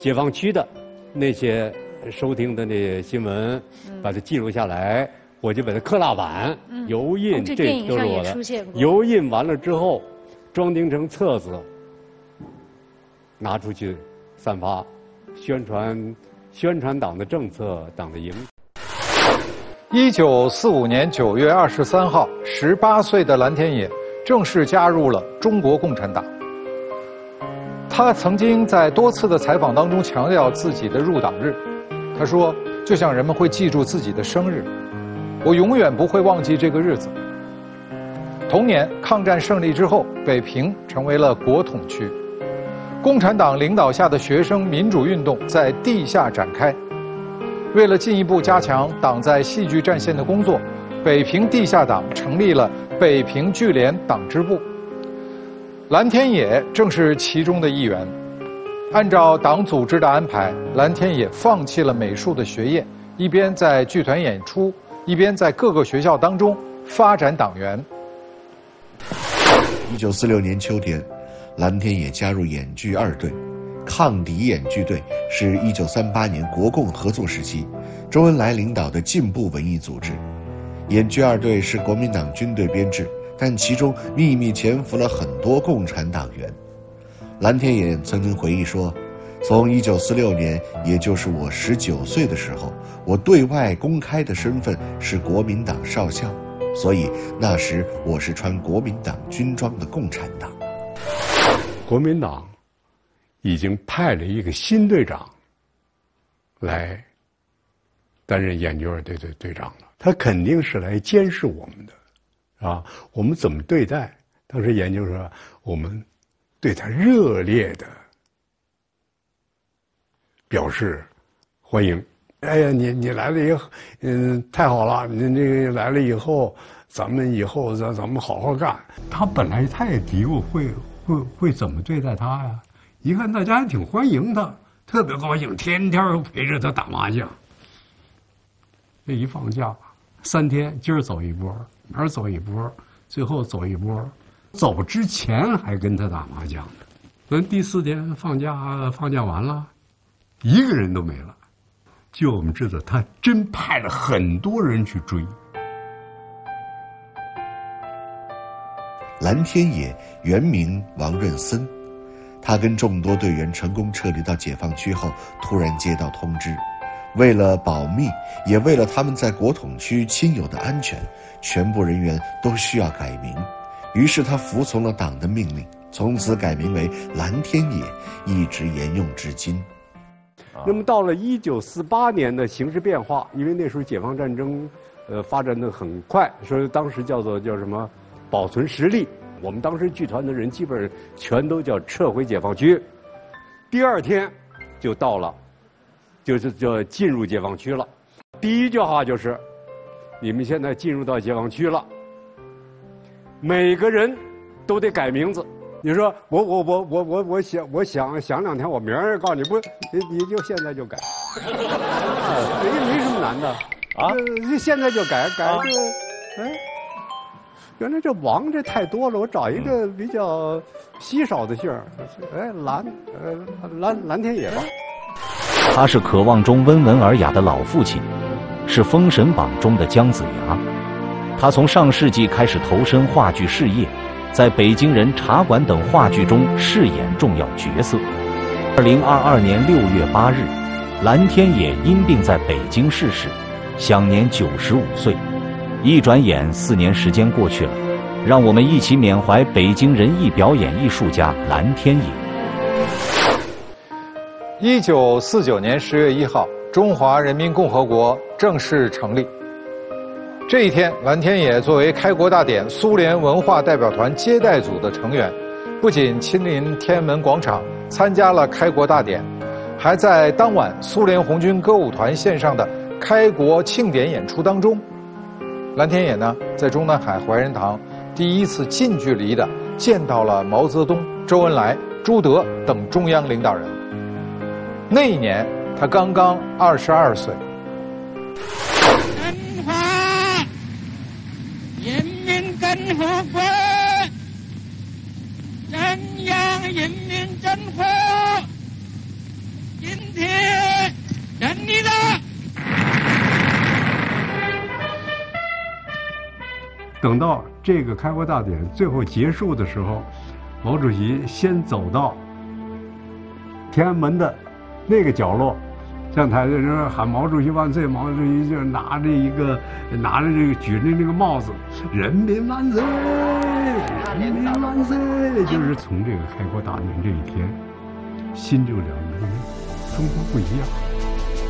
解放区的那些收听的那些新闻，把它记录下来，我就把它刻蜡板、油印， 这电影上也都是我的。 出现过。 油印完了之后，装订成册子，拿出去散发，宣传党的政策、党的营。 1945年9月23号，18岁的蓝天野正式加入了中国共产党。他曾经在多次的采访当中强调自己的入党日，他说：“就像人们会记住自己的生日，我永远不会忘记这个日子。”同年，抗战胜利之后，北平成为了国统区，共产党领导下的学生民主运动在地下展开。为了进一步加强党在戏剧战线的工作，北平地下党成立了北平剧联党支部。蓝天野正是其中的一员。按照党组织的安排，蓝天野放弃了美术的学业，一边在剧团演出，一边在各个学校当中发展党员。 1946年秋天，蓝天野加入演剧二队。抗敌演剧队是1938年国共合作时期周恩来领导的进步文艺组织。演剧二队是国民党军队编制，但其中秘密潜伏了很多共产党员。蓝天野曾经回忆说，从1946年，也就是我19岁的时候，我对外公开的身份是国民党少校，所以那时我是穿国民党军装的共产党。 国民党已经派了一个新队长来担任演剧二队的队长了，他肯定是来监视我们的，啊，我们怎么对待？当时研究说，我们对他热烈的表示欢迎。哎呀，你来了以后，太好了，你这个来了以后，咱们好好干。他本来他也敌我会怎么对待他呀？一看大家还挺欢迎他，特别高兴，天天陪着他打麻将。这一放假，3天，今儿走一波，明儿走一波，最后走一波。走之前还跟他打麻将呢。等第4天放假完了，一个人都没了。就我们知道，他真派了很多人去追。 蓝天野原名王润森，他跟众多队员成功撤离到解放区后，突然接到通知，为了保密，也为了他们在国统区亲友的安全，全部人员都需要改名。于是他服从了党的命令，从此改名为蓝天野，一直沿用至今。 那么到了1948年的形势变化，因为那时候解放战争，发展得很快，所以当时叫什么保存实力。我们当时剧团的人基本上全都叫撤回解放区。第2天就到了，就进入解放区了。第一句话就是：你们现在进入到解放区了，每个人都得改名字。你说我想2天，我明儿告诉你不，你就现在就改，没什么难的啊，现在就改这个，哎，原来这王这太多了，我找一个比较稀少的姓儿，哎，蓝天野吧。 他是渴望中温文尔雅的老父亲，是《封神榜》中的姜子牙。他从上世纪开始投身话剧事业，在北京人、茶馆等话剧中饰演重要角色。2022年6月8日，蓝天野因病在北京逝世，享年95岁。一转眼4年时间过去了，让我们一起缅怀北京人艺表演艺术家蓝天野。 1949年10月1号，中华人民共和国正式成立。这一天，蓝天野作为开国大典苏联文化代表团接待组的成员，不仅亲临天安门广场参加了开国大典，还在当晚苏联红军歌舞团献上的开国庆典演出当中，蓝天野呢在中南海怀仁堂第一次近距离的见到了毛泽东、周恩来、朱德等中央领导人。那一年他刚刚22岁。 中华人民共和国中央人民政府今铁，等你了。 等到这个开国大典最后结束的时候，毛主席先走到天安门的那个角落，上台的时候喊毛主席万岁，毛主席就拿着这个举着那个帽子，人民万岁，人民万岁，就是从这个开国大典这一天，新旧两个人生活不一样。